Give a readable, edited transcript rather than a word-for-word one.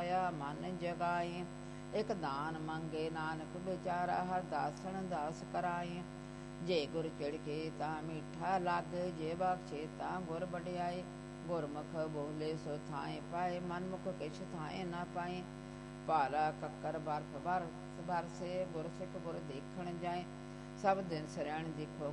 ਪਾਇਆ ਮਨ ਜਗਾਏ। ਇਕ ਦਾਨ ਮੰਗੇ ਨਾਨਕ ਵਿਚਾਰਾ, ਹਰ ਦਾਸਣ ਦਾਸ ਕਰਾਏ। ਜੇ ਗੁਰ ਚਿੜਕੇ ਤਾਂ ਮਿੱਠਾ ਲਾਗੇ, ਜੇ ਬਖਸ਼ੇ ਤਾਂ ਗੁਰ ਵਡਿਆਏ। ਗੁਰਮੁਖ ਬੋਲੇ ਸੋ ਥਾਏ ਪਾਏ, ਮਨਮੁਖ ਕਿਛ ਥਾਏ ਨਾ ਪਾਏ। ਭਾਲਾ ਕੱਕਰ ਬਰਫ ਬਰਸੇ, ਗੁਰ ਸਿੱਖ ਗੁਰ ਦੇਖਣ ਜਾਏ। ਸਭ ਦਿਨ ਸਰੈਣ ਦੇਖੋ